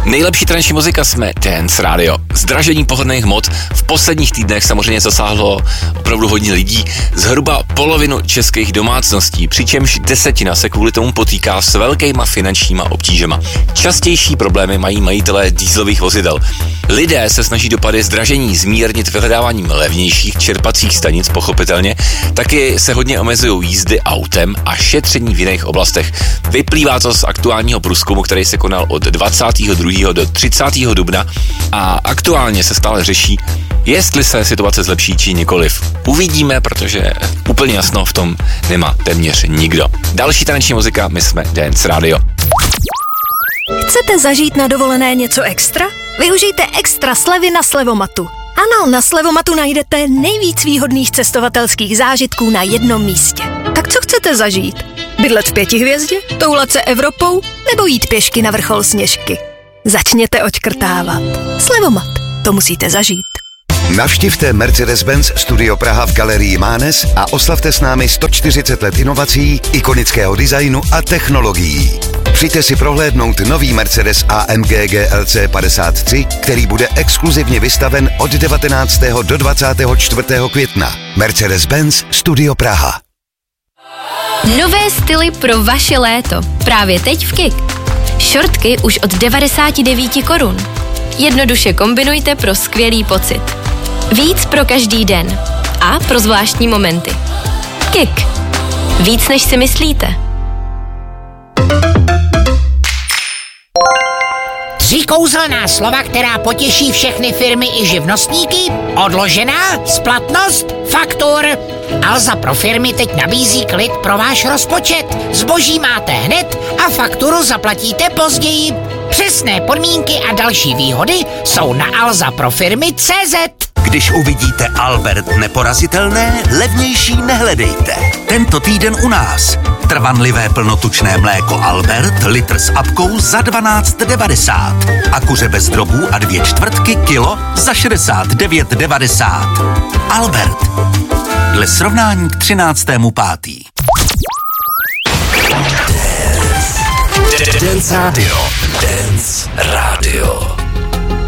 Nejlepší tradiční muzika jsme Dance Radio. Zdražení pohodlných hmot v posledních týdnech samozřejmě zasáhlo opravdu hodně lidí, zhruba polovinu českých domácností, přičemž desetina se kvůli tomu potýká s velkýma finančníma obtížema. Častější problémy mají majitelé dieselových vozidel. Lidé se snaží dopady zdražení zmírnit vyhledáváním levnějších čerpacích stanic, pochopitelně, taky se hodně omezují jízdy autem a šetření v jiných oblastech. Vyplývá to z aktuálního průzkumu, který se konal od 22. do 30. dubna a aktuálně se stále řeší, jestli se situace zlepší či nikoliv. Uvidíme, protože úplně jasno v tom nemá téměř nikdo. Další taneční muzika, my jsme Dance Radio. Chcete zažít na dovolené něco extra? Využijte extra slevy na Slevomatu. Ano, na Slevomatu najdete nejvíc výhodných cestovatelských zážitků na jednom místě. Tak co chcete zažít? Bydlet v 5 hvězdě? Toulat se Evropou? Nebo jít pěšky na vrchol Sněžky? Začněte odškrtávat. Slevomat, to musíte zažít. Navštivte Mercedes-Benz Studio Praha v Galerii Mánes a oslavte s námi 140 let inovací, ikonického designu a technologií. Přijďte si prohlédnout nový Mercedes AMG GLC 53, který bude exkluzivně vystaven od 19. do 24. května. Mercedes-Benz Studio Praha. Nové styly pro vaše léto. Právě teď v KIK. Šortky už od 99 korun. Jednoduše kombinujte pro skvělý pocit. Víc pro každý den. A pro zvláštní momenty. KIK. Víc než si myslíte. 3 kouzelná slova, která potěší všechny firmy i živnostníky. Odložená, splatnost, faktur. Alza pro firmy teď nabízí klid pro váš rozpočet. Zboží máte hned a fakturu zaplatíte později. Přesné podmínky a další výhody jsou na alzaprofirmy.cz. Když uvidíte Albert neporazitelné, levnější nehledejte. Tento týden u nás. Trvanlivé plnotučné mléko Albert, litr s apkou za 12,90. A kuře bez drobů a 2/4 kilo za 69,90. Albert. Dle srovnání k 13.5. Dance Radio. Dance Radio.